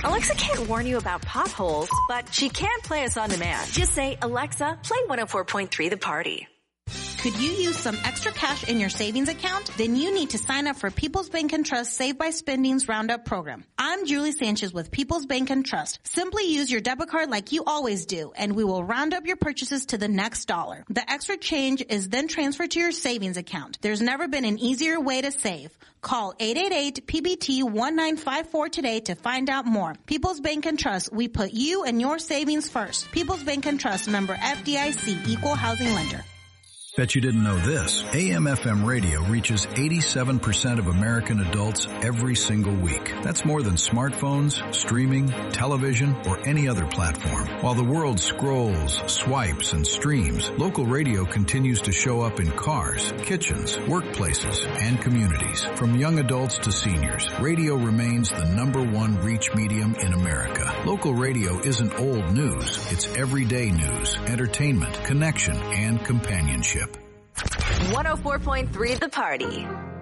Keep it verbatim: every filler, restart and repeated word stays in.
Alexa can't warn you about potholes, but she can play us on demand. Just say, Alexa, play one oh four point three The Party. Could you use some extra cash in your savings account? Then you need to sign up for People's Bank and Trust Save by Spending's Roundup program. I'm Julie Sanchez with People's Bank and Trust. Simply use your debit card like you always do, and we will round up your purchases to the next dollar. The extra change is then transferred to your savings account. There's never been an easier way to save. Call eight eight eight P B T one nine five four today to find out more. People's Bank and Trust, we put you and your savings first. People's Bank and Trust, member F D I C, equal housing lender. Bet you didn't know this. A M F M radio reaches eighty-seven percent of American adults every single week. That's more than smartphones, streaming, television, or any other platform. While the world scrolls, swipes, and streams, local radio continues to show up in cars, kitchens, workplaces, and communities. From young adults to seniors, radio remains the number one reach medium in America. Local radio isn't old news. It's everyday news, entertainment, connection, and companionship. one oh four point three The Party.